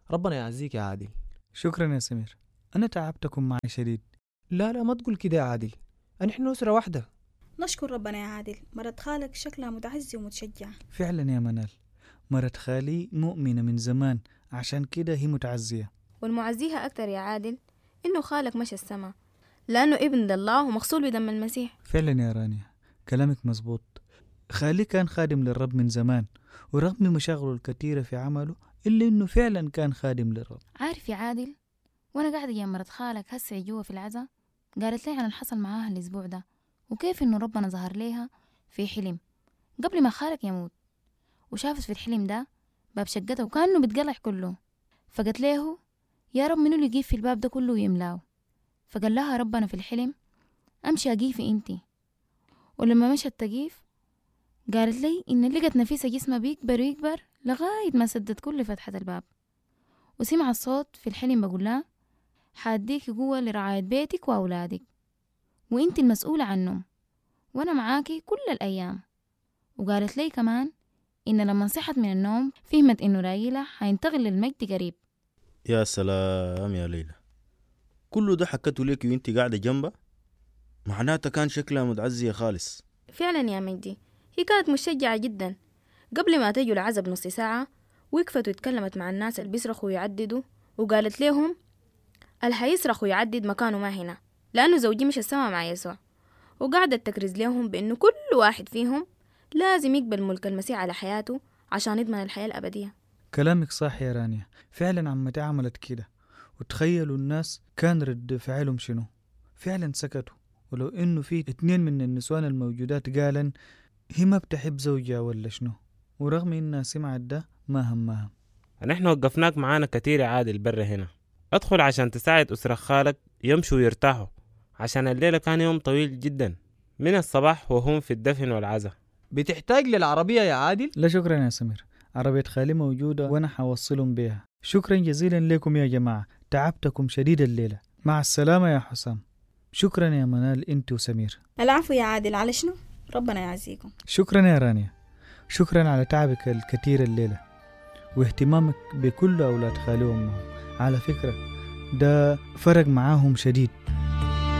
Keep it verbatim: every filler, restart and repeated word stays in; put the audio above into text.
ربنا يعزيك يا عادل. شكرا يا سمير، أنا تعبتكم معي شديد. لا لا ما تقول كده يا عادل، نحن أسرة واحدة. نشكر ربنا يا عادل، مرت خالك شكلها متعزي ومتشجع. فعلا يا منال، مرت خالي مؤمنة من زمان، عشان كده هي متعزية. والمعزيها أكتر يا عادل إنه خالك مشى السما، لأنه ابن الله ومغسول بدم المسيح. فعلا يا رانيا كلامك مزبوط، خالي كان خادم للرب من زمان، ورغم مشاغله الكثيرة في عمله إلا إنه فعلا كان خادم للرب. عارف يا عادل، وأنا قاعدة جنب مرت خالك هسه جوا في العزا، قالت لي عن الحصل معاها الأسبوع ده، وكيف إنه ربنا ظهر ليها في حلم قبل ما خالك يموت، وشافت في الحلم ده باب شقتها وكأنه بتقلع كله، فقالت له يا رب منو اللي يجيب في الباب ده كله ويملاه؟ فقال لها ربنا في الحلم أمشي أجيفي إنتي. ولما مشت تجيف قالت لي إن لقت نفيسة جسمها بيكبر ويكبر لغاية ما سدت كل فتحة الباب، وسمع الصوت في الحلم بقول لها حاديكي قوة لرعاية بيتك وأولادك، وإنتي المسؤولة عنهم، وأنا معاكي كل الأيام. وقالت لي كمان إن لما صحت من النوم فهمت إنه رايلة حينتقل للمجد قريب. يا سلام يا ليلى، كله ده حكته ليك وانت قاعدة جنبها؟ معناتها كان شكلها متعزية خالص. فعلا يا مجدي، هي كانت مشجعة جدا. قبل ما تجوا العزا بنص ساعة وقفت واتكلمت مع الناس اللي بيصرخوا ويعددوا، وقالت لهم اللي هيصرخ ويعدد مكانه ما هنا، لأنه زوجي مش السما مع يسوع. وقعدت تكرز لهم بأنه كل واحد فيهم لازم يقبل ملك المسيح على حياته عشان يضمن الحياة الأبدية. كلامك صح يا رانيا، فعلا عمتي عملت كده. وتخيلوا الناس كان رد فعلهم شنو؟ فعلا سكتوا، ولو انه في اتنين من النسوان الموجودات قالن هي ما بتحب زوجها ولا شنو، ورغم انها سمعت ده ما همها. نحن وقفناك معانا كتير يا عادل برا هنا، ادخل عشان تساعد أسرة خالك يمشوا ويرتاحوا، عشان الليلة كان يوم طويل جدا من الصباح وهم في الدفن والعزا. بتحتاج للعربية يا عادل؟ لا شكرا يا سمير، عربية خالي موجودة وانا حوصلهم بيها. شكرا جزيلا لكم يا جماعة، تعبتكم شديد الليلة. مع السلامة يا حسام. شكرا يا منال انت وسمير. العفو يا عادل، على شنو؟ ربنا يعزيكم. شكرا يا رانيا، شكرا على تعبك الكثير الليلة واهتمامك بكل أولاد خالي وأمهم. على فكرة ده فرق معاهم شديد.